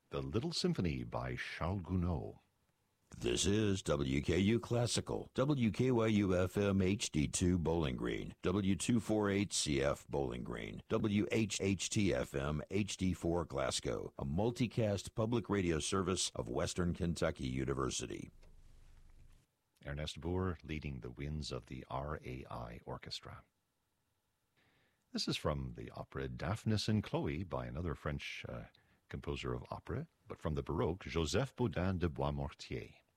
The Little Symphony by Charles Gounod. This is WKU Classical, WKYU-FM HD2 Bowling Green, W248CF Bowling Green, WHHT-FM HD4 Glasgow, a multicast public radio service of Western Kentucky University. Ernest Boer leading the winds of the RAI Orchestra. This is from the opera Daphnis and Chloe by another French composer of opera, but from the Baroque, Joseph Bodin de Boismortier.